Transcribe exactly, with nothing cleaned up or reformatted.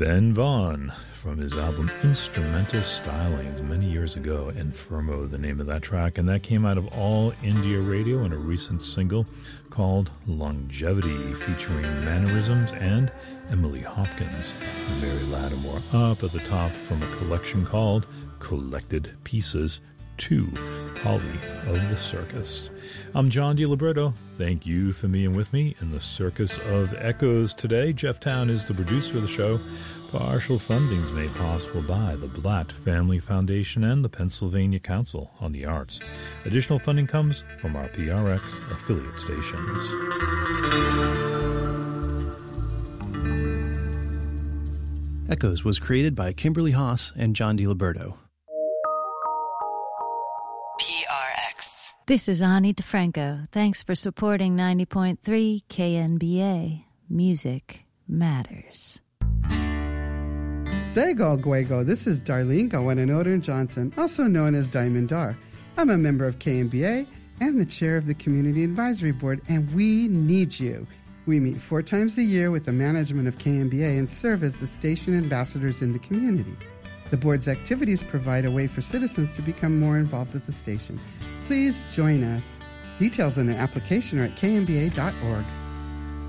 Ben Vaughn from his album Instrumental Stylings many years ago, Infermo, the name of that track, and that came out of All India Radio in a recent single called Longevity, featuring Mannerisms and Emily Hopkins and Mary Lattimore. Up at the top from a collection called Collected Pieces two, Polly of the Circus. I'm John DiLiberto. Thank you for being with me in the Circus of Echoes today. Jeff Town is the producer of the show. Partial funding is made possible by the Blatt Family Foundation and the Pennsylvania Council on the Arts. Additional funding comes from our P R X affiliate stations. Echoes was created by Kimberly Haas and John DiLiberto. This is Ani DeFranco. Thanks for supporting ninety point three K N B A. Music Matters. Sego Guego, this is Darlene Gawananoder Johnson, also known as Diamond Dar. I'm a member of K N B A and the chair of the Community Advisory Board, and we need you. We meet four times a year with the management of K N B A and serve as the station ambassadors in the community. The board's activities provide a way for citizens to become more involved at the station. Please join us. Details on the application are at k n b a dot org.